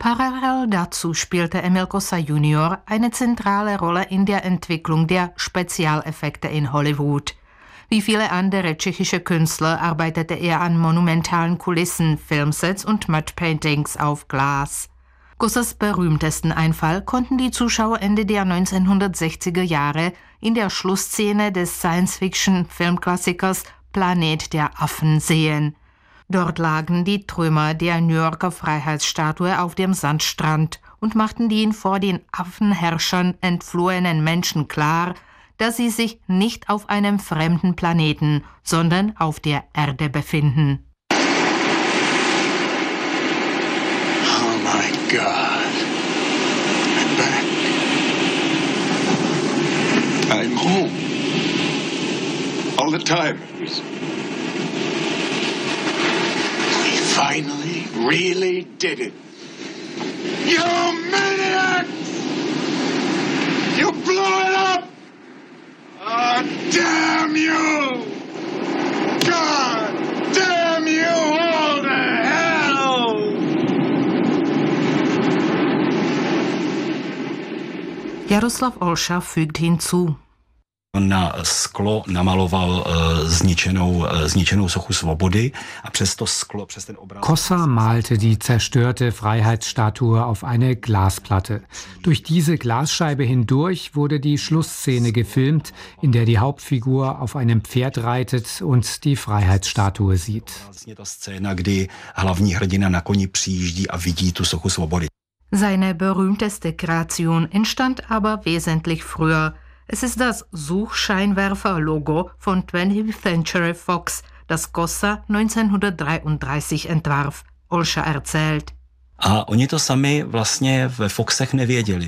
Parallel dazu spielte Emil Kosa Junior eine zentrale Rolle in der Entwicklung der Spezialeffekte in Hollywood. Wie viele andere tschechische Künstler arbeitete er an monumentalen Kulissen, Filmsets und Mudpaintings auf Glas. Kosas berühmtesten Einfall konnten die Zuschauer Ende der 1960er Jahre in der Schlussszene des Science-Fiction-Filmklassikers Planet der Affen sehen. Dort lagen die Trümmer der New Yorker Freiheitsstatue auf dem Sandstrand und machten den vor den Affenherrschern entflohenen Menschen klar, dass sie sich nicht auf einem fremden Planeten, sondern auf der Erde befinden. Oh my God. I'm back. I'm home. All the time. We finally really did it. You maniacs! You blew it up! Oh, damn you! God damn you all to hell! Jaroslav Olša fügt hinzu. Na sklo namaloval zničenou sochu Svobody a přes to sklo, přes ten obraz... Kosa malte die zerstörte Freiheitsstatue auf eine Glasplatte. Durch diese Glasscheibe hindurch wurde die Schlussszene gefilmt, in der die Hauptfigur auf einem Pferd reitet und die Freiheitsstatue sieht. Ta scéna, kdy hlavní hrdina na koni přijíždí a vidí tu sochu Svobody. Seine berühmteste Kreation entstand aber wesentlich früher. Es ist das Suchscheinwerfer-Logo von 20th Century Fox, das Kosa 1933 entwarf, Olša erzählt. A oni to sami vlastně ve Foxech nevěděli.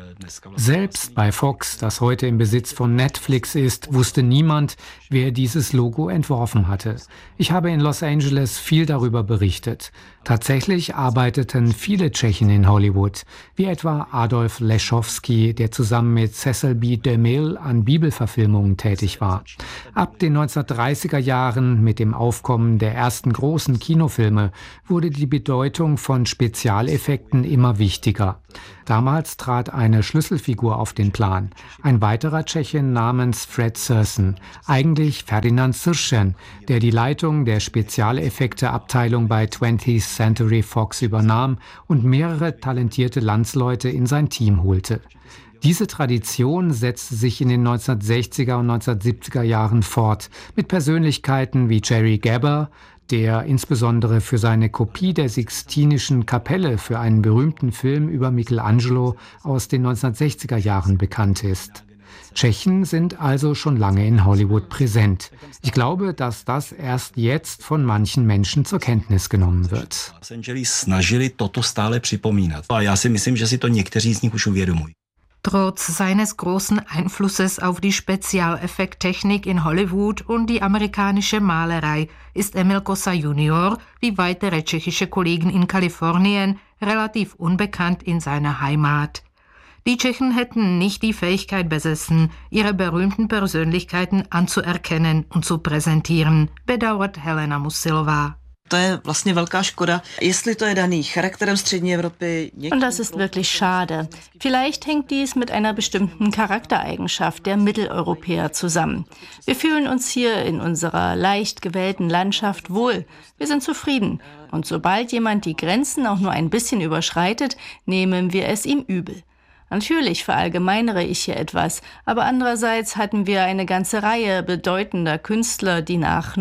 Selbst bei Fox, das heute im Besitz von Netflix ist, wusste niemand, wer dieses Logo entworfen hatte. Ich habe in Los Angeles viel darüber berichtet. Tatsächlich arbeiteten viele Tschechen in Hollywood, wie etwa Adolf Leschowski, der zusammen mit Cecil B. DeMille an Bibelverfilmungen tätig war. Ab den 1930er Jahren, mit dem Aufkommen der ersten großen Kinofilme, wurde die Bedeutung von Spezialeffekten immer wichtiger. Damals trat eine Schlüsselfigur auf den Plan, ein weiterer Tscheche namens Fred Sirson, eigentlich Ferdinand Sirschen, der die Leitung der Spezialeffekte-Abteilung bei 20th Century Fox übernahm und mehrere talentierte Landsleute in sein Team holte. Diese Tradition setzte sich in den 1960er und 1970er Jahren fort, mit Persönlichkeiten wie Jerry Gabber, der insbesondere für seine Kopie der Sixtinischen Kapelle für einen berühmten Film über Michelangelo aus den 1960er Jahren bekannt ist. Tschechen sind also schon lange in Hollywood präsent. Ich glaube, dass das erst jetzt von manchen Menschen zur Kenntnis genommen wird. Los Angeles snažili toto stále připomínat. A já si myslím, že si to někteří z nich už uvědomují. Trotz seines großen Einflusses auf die Spezialeffekttechnik in Hollywood und die amerikanische Malerei ist Emil Kosa Junior, wie weitere tschechische Kollegen in Kalifornien, relativ unbekannt in seiner Heimat. Die Tschechen hätten nicht die Fähigkeit besessen, ihre berühmten Persönlichkeiten anzuerkennen und zu präsentieren, bedauert Helena Musilová. To je vlastně velká škoda. Jestli to je daný charakterem střední Evropy. Und das ist wirklich schade. Vielleicht hängt dies mit einer bestimmten Charaktereigenschaft der Mitteleuropäer zusammen. Wir fühlen uns hier in unserer leicht gewählten Landschaft wohl. Wir sind zufrieden. Und sobald jemand die Grenzen auch nur ein bisschen überschreitet, nehmen wir es ihm übel. Natürlich verallgemeinere ich hier etwas, aber andererseits hatten wir eine ganze Reihe bedeutender Künstler, die nach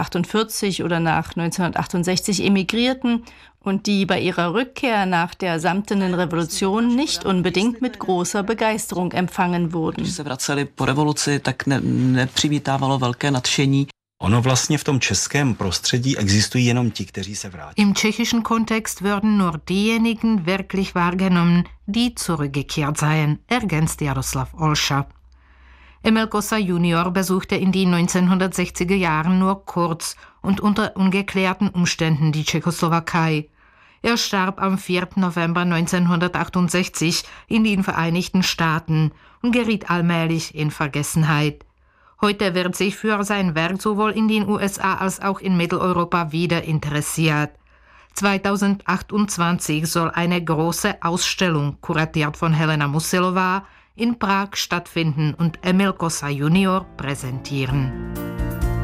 1948 oder nach 1968 emigrierten und die bei ihrer Rückkehr nach der Samtenen Revolution nicht unbedingt mit großer Begeisterung empfangen wurden. Když se vraceli po revoluci, tak nepřivítávalo velké nadšení. Ono vlastně v tom českém prostředí existují jenom ti, kteří se vrátí. Im tschechischen Kontext würden nur diejenigen wirklich wahrgenommen, die zurückgekehrt seien, ergänzt Jaroslav Olša. Emil Kosa Junior besuchte in den 1960er Jahren nur kurz und unter ungeklärten Umständen die Tschechoslowakei. Er starb am 4. November 1968 in den Vereinigten Staaten und geriet allmählich in Vergessenheit. Heute wird sich für sein Werk sowohl in den USA als auch in Mitteleuropa wieder interessiert. 2028 soll eine große Ausstellung, kuratiert von Helena Musilová, in Prag stattfinden und Emil Kosa Junior präsentieren.